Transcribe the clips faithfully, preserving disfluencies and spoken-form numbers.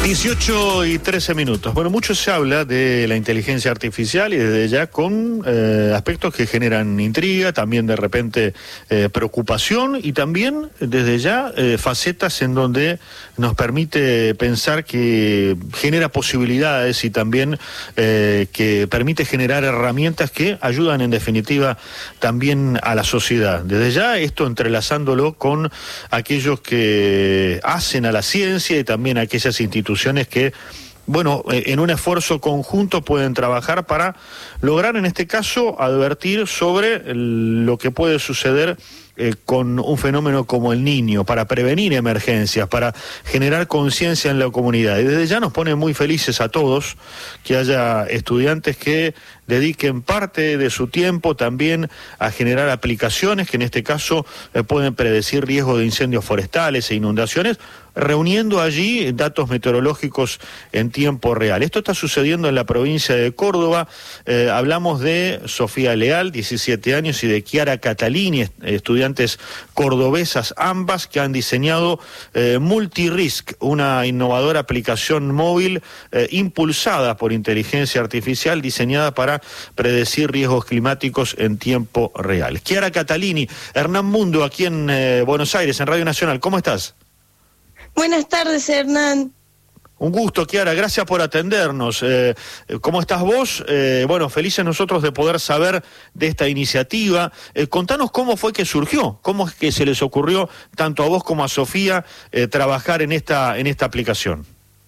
dieciocho y trece minutos. Bueno, mucho se habla de la inteligencia artificial y desde ya con eh, aspectos que generan intriga, también de repente eh, preocupación y también desde ya eh, facetas en donde nos permite pensar que genera posibilidades y también eh, que permite generar herramientas que ayudan en definitiva también a la sociedad. Desde ya esto entrelazándolo con aquellos que hacen a la ciencia y también a aquellas instituciones que, bueno, en un esfuerzo conjunto pueden trabajar para lograr, en este caso, advertir sobre lo que puede suceder eh, con un fenómeno como el Niño, para prevenir emergencias, para generar conciencia en la comunidad. Y desde ya nos pone muy felices a todos que haya estudiantes que dediquen parte de su tiempo también a generar aplicaciones que en este caso eh, pueden predecir riesgo de incendios forestales e inundaciones, reuniendo allí datos meteorológicos en tiempo real. Esto está sucediendo en la provincia de Córdoba. Eh, hablamos de Sofía Leal, diecisiete años, y de Chiara Catalini, estudiantes cordobesas ambas, que han diseñado eh, MultiRisk, una innovadora aplicación móvil eh, impulsada por inteligencia artificial, diseñada para predecir riesgos climáticos en tiempo real. Chiara Catalini, Hernán Mundo, aquí en eh, Buenos Aires, en Radio Nacional. ¿Cómo estás? Buenas tardes, Hernán. Un gusto, Chiara, gracias por atendernos. Eh, ¿Cómo estás vos? Eh, bueno, felices nosotros de poder saber de esta iniciativa. Eh, contanos cómo fue que surgió, cómo es que se les ocurrió tanto a vos como a Sofía eh, trabajar en esta, en esta aplicación.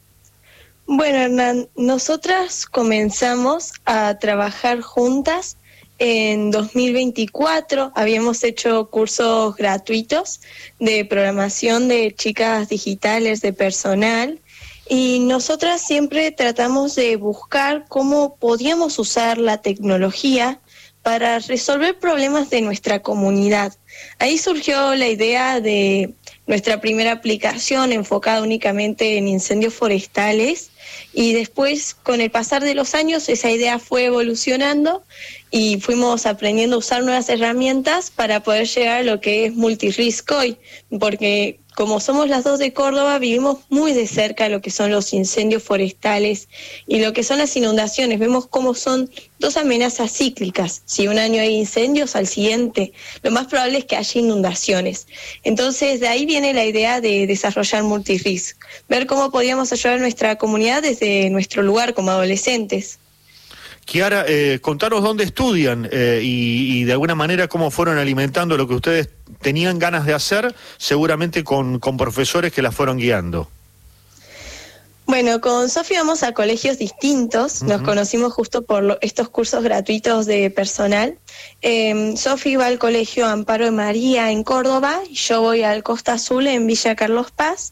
Bueno, Hernán, nosotras comenzamos a trabajar juntas en dos mil veinticuatro. Habíamos hecho cursos gratuitos de programación de chicas digitales, de personal, y nosotras siempre tratamos de buscar cómo podíamos usar la tecnología para resolver problemas de nuestra comunidad. Ahí surgió la idea de nuestra primera aplicación enfocada únicamente en incendios forestales, y después, con el pasar de los años, esa idea fue evolucionando y fuimos aprendiendo a usar nuevas herramientas para poder llegar a lo que es MultiRisk hoy, porque como somos las dos de Córdoba, vivimos muy de cerca lo que son los incendios forestales y lo que son las inundaciones. Vemos cómo son dos amenazas cíclicas. Si un año hay incendios, al siguiente lo más probable es que haya inundaciones. Entonces, de ahí viene la idea de desarrollar MultiRisk, ver cómo podíamos ayudar a nuestra comunidad desde nuestro lugar como adolescentes. Chiara, eh, contanos dónde estudian eh, y, y de alguna manera cómo fueron alimentando lo que ustedes tenían ganas de hacer, seguramente con, con profesores que las fueron guiando. Bueno, con Sofi vamos a colegios distintos, uh-huh. Nos conocimos justo por lo, estos cursos gratuitos de personal. Eh, Sofi va al colegio Amparo de María en Córdoba y yo voy al Costa Azul en Villa Carlos Paz.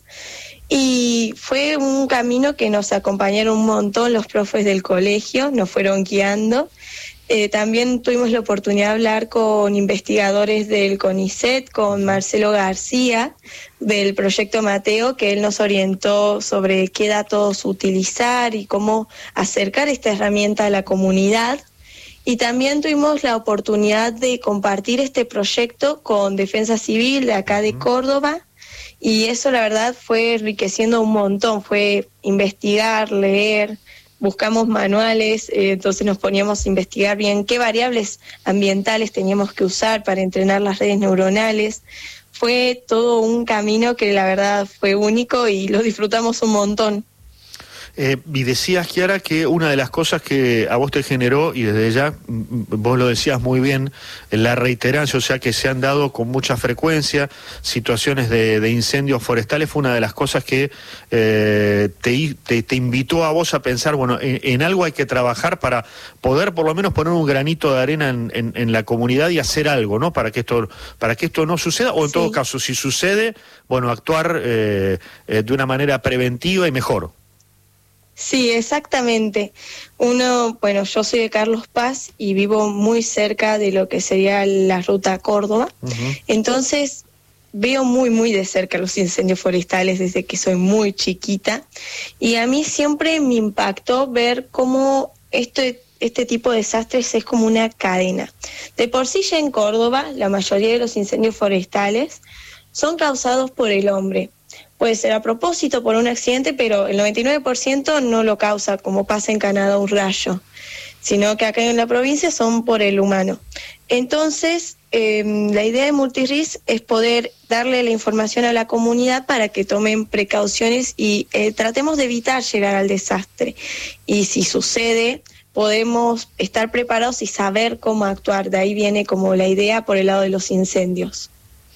Y fue un camino que nos acompañaron un montón los profes del colegio, nos fueron guiando. Eh, también tuvimos la oportunidad de hablar con investigadores del CONICET, con Marcelo García, del proyecto Mateo, que él nos orientó sobre qué datos utilizar y cómo acercar esta herramienta a la comunidad. Y también tuvimos la oportunidad de compartir este proyecto con Defensa Civil de acá de Córdoba, y eso la verdad fue enriqueciendo un montón, fue investigar, leer, buscamos manuales, eh, entonces nos poníamos a investigar bien qué variables ambientales teníamos que usar para entrenar las redes neuronales. Fue todo un camino que la verdad fue único y lo disfrutamos un montón. Eh, y decías, Chiara, que una de las cosas que a vos te generó, y desde ya vos lo decías muy bien, la reiterancia, o sea que se han dado con mucha frecuencia situaciones de, de incendios forestales, fue una de las cosas que eh, te, te, te invitó a vos a pensar, bueno, en, en algo hay que trabajar para poder por lo menos poner un granito de arena en, en, en la comunidad y hacer algo, ¿no? Para que esto, para que esto no suceda, o en sí. Todo caso, si sucede, bueno, actuar eh, eh, de una manera preventiva y mejor. Sí, exactamente. Uno, bueno, yo soy de Carlos Paz y vivo muy cerca de lo que sería la ruta Córdoba. Uh-huh. Entonces, veo muy, muy de cerca los incendios forestales desde que soy muy chiquita. Y a mí siempre me impactó ver cómo este, este tipo de desastres es como una cadena. De por sí ya en Córdoba, la mayoría de los incendios forestales son causados por el hombre. Puede ser a propósito por un accidente, pero el noventa y nueve por ciento no lo causa, como pasa en Canadá, un rayo, sino que acá en la provincia son por el humano. Entonces, eh, la idea de Multirrisk es poder darle la información a la comunidad para que tomen precauciones y eh, tratemos de evitar llegar al desastre. Y si sucede, podemos estar preparados y saber cómo actuar. De ahí viene como la idea por el lado de los incendios.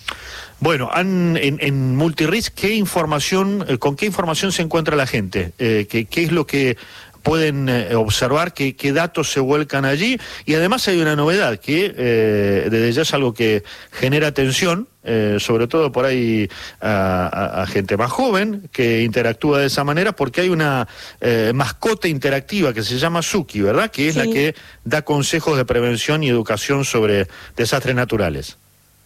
Bueno, han, en, en Multirrisk, ¿qué información, eh, con qué información se encuentra la gente? Eh, ¿qué, ¿Qué es lo que pueden eh, observar? ¿Qué, ¿Qué datos se vuelcan allí? Y además hay una novedad que eh, desde ya es algo que genera atención, eh, sobre todo por ahí a, a, a gente más joven que interactúa de esa manera, porque hay una eh, mascota interactiva que se llama Suki, ¿verdad? Que es sí. la que da consejos de prevención y educación sobre desastres naturales.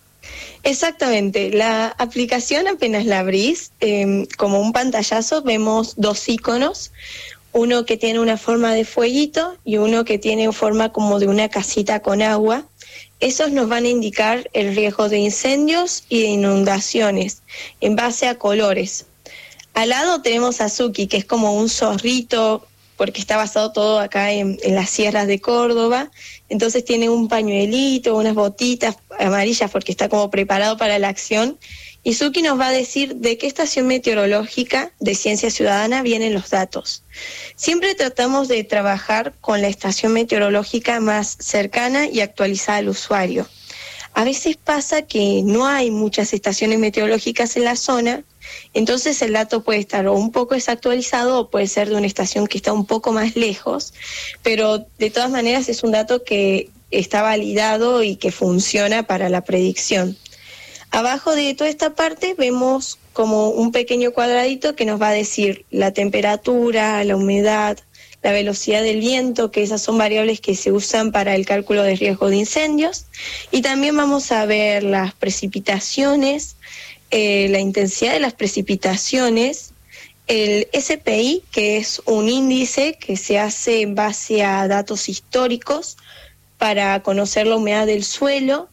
Exactamente, la aplicación apenas la abrís, eh, como un pantallazo vemos dos iconos, uno que tiene una forma de fueguito y uno que tiene forma como de una casita con agua. Esos nos van a indicar el riesgo de incendios y de inundaciones en base a colores. Al lado tenemos a Suki, que es como un zorrito, porque está basado todo acá en, en las sierras de Córdoba. Entonces tiene un pañuelito, unas botitas amarillas porque está como preparado para la acción. Y Suki nos va a decir de qué estación meteorológica de Ciencia Ciudadana vienen los datos. Siempre tratamos de trabajar con la estación meteorológica más cercana y actualizada al usuario. A veces pasa que no hay muchas estaciones meteorológicas en la zona, entonces el dato puede estar o un poco desactualizado o puede ser de una estación que está un poco más lejos, pero de todas maneras es un dato que está validado y que funciona para la predicción. Abajo de toda esta parte vemos como un pequeño cuadradito que nos va a decir la temperatura, la humedad, la velocidad del viento, que esas son variables que se usan para el cálculo de riesgo de incendios. Y también vamos a ver las precipitaciones, eh, la intensidad de las precipitaciones, el S P I, que es un índice que se hace en base a datos históricos para conocer la humedad del suelo,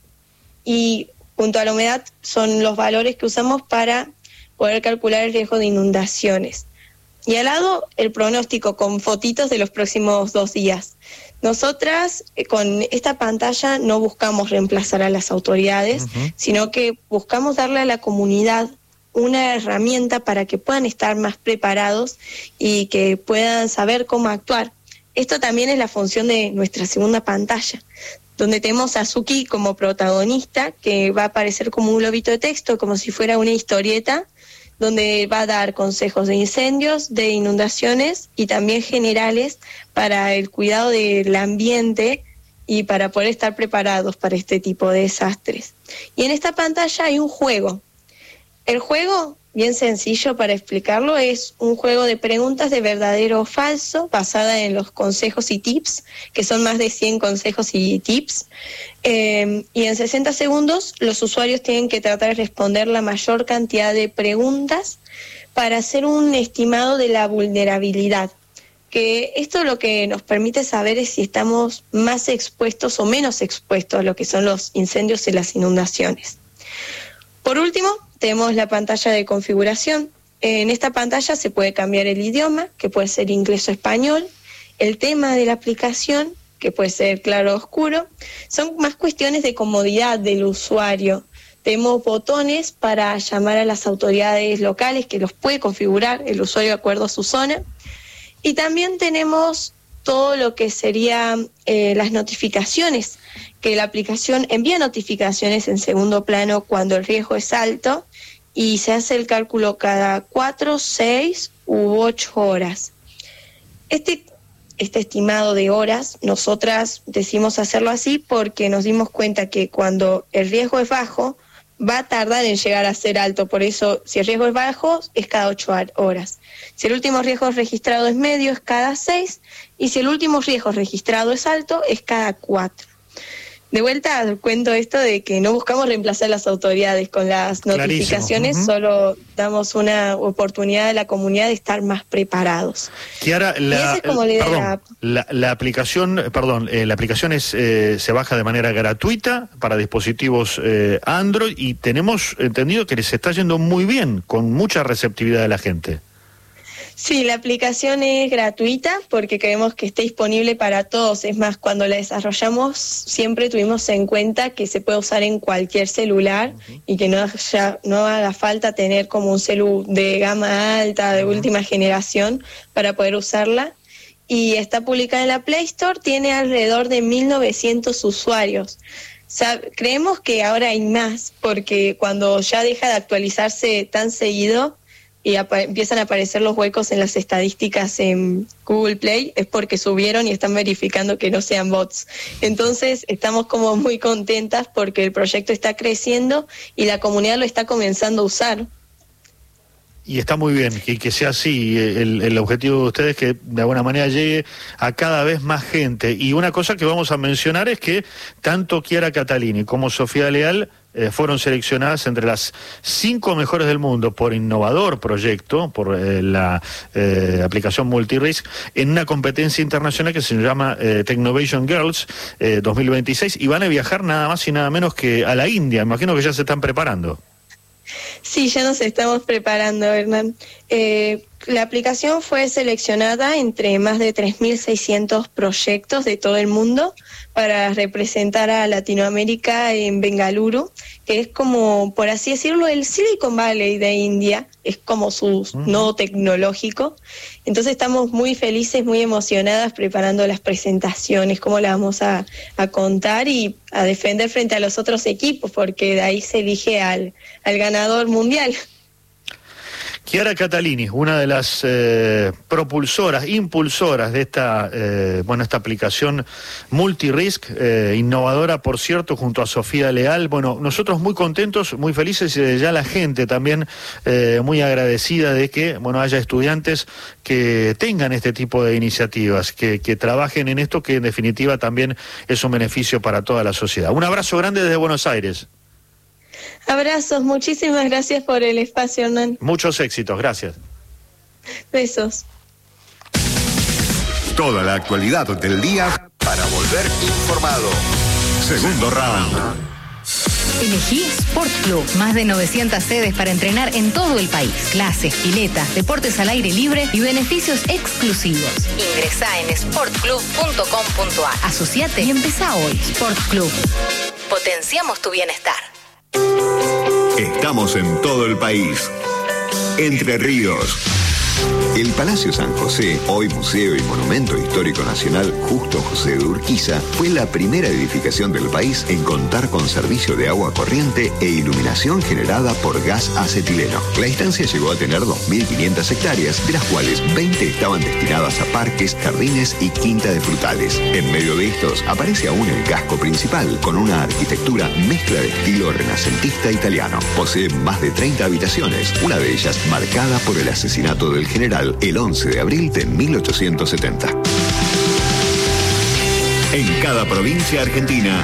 y junto a la humedad son los valores que usamos para poder calcular el riesgo de inundaciones. Y al lado, el pronóstico con fotitos de los próximos dos días. Nosotras, eh, con esta pantalla, no buscamos reemplazar a las autoridades, uh-huh. sino que buscamos darle a la comunidad una herramienta para que puedan estar más preparados y que puedan saber cómo actuar. Esto también es la función de nuestra segunda pantalla, donde tenemos a Suki como protagonista, que va a aparecer como un globito de texto, como si fuera una historieta, donde va a dar consejos de incendios, de inundaciones y también generales para el cuidado del ambiente y para poder estar preparados para este tipo de desastres. Y en esta pantalla hay un juego. El juego, bien sencillo para explicarlo, es un juego de preguntas de verdadero o falso, basada en los consejos y tips, que son más de cien consejos y tips. Eh, y en sesenta segundos los usuarios tienen que tratar de responder la mayor cantidad de preguntas para hacer un estimado de la vulnerabilidad. Que esto lo que nos permite saber es si estamos más expuestos o menos expuestos a lo que son los incendios y las inundaciones. Por último, tenemos la pantalla de configuración. En esta pantalla se puede cambiar el idioma, que puede ser inglés o español, el tema de la aplicación, que puede ser claro o oscuro. Son más cuestiones de comodidad del usuario. Tenemos botones para llamar a las autoridades locales, que los puede configurar el usuario de acuerdo a su zona. Y también tenemos todo lo que serían eh, las notificaciones, que la aplicación envía notificaciones en segundo plano cuando el riesgo es alto y se hace el cálculo cada cuatro, seis u ocho horas. Este, este estimado de horas, nosotras decimos hacerlo así porque nos dimos cuenta que cuando el riesgo es bajo, va a tardar en llegar a ser alto. Por eso, si el riesgo es bajo, es cada ocho horas. Si el último riesgo registrado es medio, es cada seis. Y si el último riesgo registrado es alto, es cada cuatro. de vuelta cuento esto de que no buscamos reemplazar a las autoridades con las notificaciones, uh-huh. solo damos una oportunidad a la comunidad de estar más preparados. Kiara, la, es como eh, perdón, la, la aplicación, perdón, eh, la aplicación es eh, se baja de manera gratuita para dispositivos eh, Android y tenemos entendido que les está yendo muy bien, con mucha receptividad de la gente. Sí, la aplicación es gratuita porque queremos que esté disponible para todos. Es más, cuando la desarrollamos siempre tuvimos en cuenta que se puede usar en cualquier celular uh-huh. y que no, haya, no haga falta tener como un celu de gama alta, de uh-huh. última generación, para poder usarla. Y está publicada en la Play Store, tiene alrededor de mil novecientos usuarios. O sea, creemos que ahora hay más porque cuando ya deja de actualizarse tan seguido y apa- empiezan a aparecer los huecos en las estadísticas en Google Play, es porque subieron y están verificando que no sean bots. Entonces estamos como muy contentas porque el proyecto está creciendo y la comunidad lo está comenzando a usar. Y está muy bien que, que sea así. El, el objetivo de ustedes es que de alguna manera llegue a cada vez más gente. Y una cosa que vamos a mencionar es que tanto Chiara Catalini como Sofía Leal eh, fueron seleccionadas entre las cinco mejores del mundo por Innovador Proyecto, por eh, la eh, aplicación Multirisk, en una competencia internacional que se llama eh, Technovation Girls eh, dos mil veintiséis, y van a viajar nada más y nada menos que a la India. Imagino que ya se están preparando. Sí, ya nos estamos preparando, Hernán. Eh, la aplicación fue seleccionada entre más de tres mil seiscientos proyectos de todo el mundo para representar a Latinoamérica en Bengaluru, que es como, por así decirlo, el Silicon Valley de India, es como su uh-huh. nodo tecnológico. Entonces estamos muy felices, muy emocionadas preparando las presentaciones, cómo las vamos a, a contar y a defender frente a los otros equipos, porque de ahí se elige al, al ganador mundial. Chiara Catalini, una de las eh, propulsoras, impulsoras de esta, eh, bueno, esta aplicación Multirisk, eh, innovadora, por cierto, junto a Sofía Leal. Bueno, nosotros muy contentos, muy felices, y eh, ya la gente también eh, muy agradecida de que, bueno, haya estudiantes que tengan este tipo de iniciativas, que, que trabajen en esto, que en definitiva también es un beneficio para toda la sociedad. Un abrazo grande desde Buenos Aires. Abrazos, muchísimas gracias por el espacio, Hernán. Muchos éxitos, gracias. Besos. Toda la actualidad del día para volver informado. Segundo round. Elegí Sport Club. Más de novecientas sedes para entrenar en todo el país. Clases, piletas, deportes al aire libre y beneficios exclusivos. Ingresá en sport club punto com punto a r. Asociate y empezá hoy. Sport Club. Potenciamos tu bienestar. Estamos en todo el país. Entre Ríos. El Palacio San José, hoy Museo y Monumento Histórico Nacional Justo José de Urquiza, fue la primera edificación del país en contar con servicio de agua corriente e iluminación generada por gas acetileno. La instancia llegó a tener dos mil quinientas hectáreas, de las cuales veinte estaban destinadas a parques, jardines y quinta de frutales. En medio de estos aparece aún el casco principal, con una arquitectura mezcla de estilo renacentista italiano. Posee más de treinta habitaciones, una de ellas marcada por el asesinato del general el once de abril de mil ochocientos setenta. En cada provincia argentina,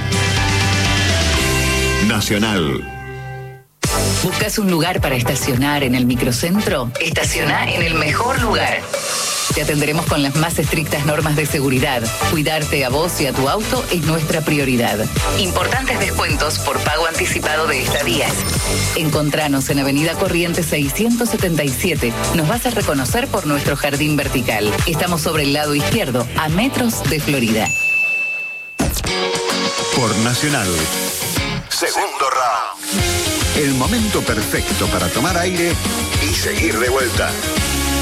Nacional. ¿Buscas un lugar para estacionar en el microcentro? Estaciona en el mejor lugar. Te atenderemos con las más estrictas normas de seguridad. Cuidarte a vos y a tu auto es nuestra prioridad. Importantes descuentos por pago anticipado de estadías. Encontranos en Avenida Corrientes seiscientos setenta y siete. Nos vas a reconocer por nuestro jardín vertical. Estamos sobre el lado izquierdo, a metros de Florida. Por Nacional. Segundo round. El momento perfecto para tomar aire y seguir de vuelta.